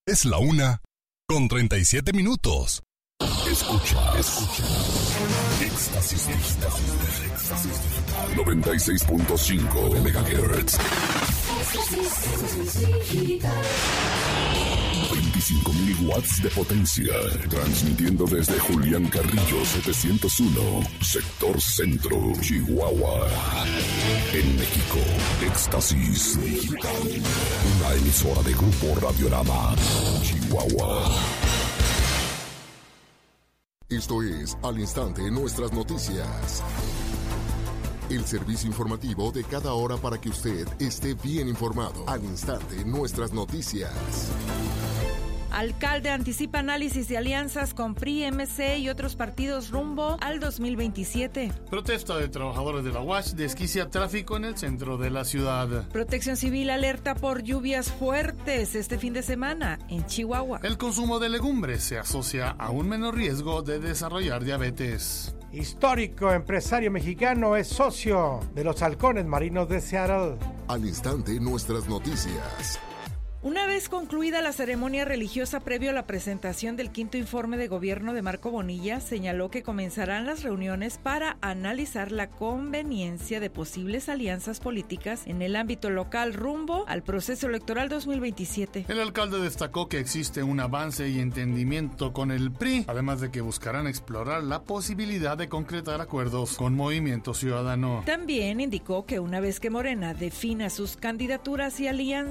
Es la 1:37. Escucha. Éxtasis Digital. 96.5 MHz. 25,000 watts de potencia. Transmitiendo desde Julián Carrillo 701, sector centro, Chihuahua. En México, Éxtasis Digital. Una emisora de Grupo Radiorama, Chihuahua. Esto es Al Instante Nuestras Noticias. El servicio informativo de cada hora para que usted esté bien informado. Al Instante Nuestras Noticias. Alcalde anticipa análisis de alianzas con PRI, MC y otros partidos rumbo al 2027. Protesta de trabajadores de la UASH desquicia tráfico en el centro de la ciudad. Protección Civil alerta por lluvias fuertes este fin de semana en Chihuahua. El consumo de legumbres se asocia a un menor riesgo de desarrollar diabetes. Histórico empresario mexicano es socio de los halcones marinos de Seattle. Al Instante Nuestras Noticias. Una vez concluida la ceremonia religiosa previo a la presentación del quinto informe de gobierno de Marco Bonilla, señaló que comenzarán las reuniones para analizar la conveniencia de posibles alianzas políticas en el ámbito local rumbo al proceso electoral 2027. El alcalde destacó que existe un avance y entendimiento con el PRI, además de que buscarán explorar la posibilidad de concretar acuerdos con Movimiento Ciudadano. También indicó que una vez que Morena defina sus candidaturas y alianzas,